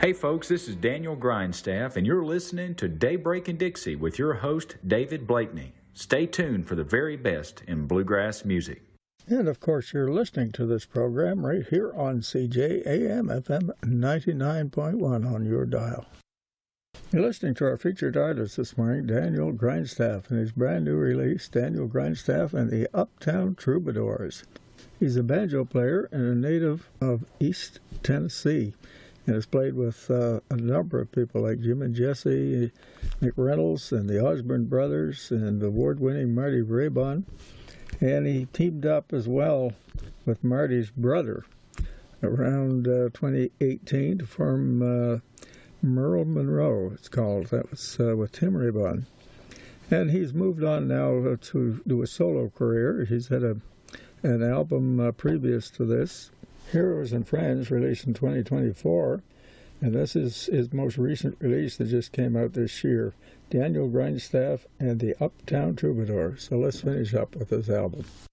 Hey folks, this is Daniel Grindstaff, and you're listening to Daybreak in Dixie with your host, David Blakeney. Stay tuned for the very best in bluegrass music. And of course, you're listening to this program right here on CJAM FM 99.1 on your dial. You're listening to our featured artist this morning, Daniel Grindstaff, and his brand new release, Daniel Grindstaff and the Uptown Troubadours. He's a banjo player and a native of East Tennessee, and has played with a number of people like Jim and Jesse McReynolds and the Osborne Brothers and award-winning Marty Raybon. And he teamed up as well with Marty's brother around 2018 to form Merle Monroe, it's called. That was with Tim Raybon. And he's moved on now to do a solo career. He's had an album previous to this, Heroes and Friends, released in 2024, and this is his most recent release that just came out this year, Daniel Grindstaff and the Uptown Troubadours. So let's finish up with this album.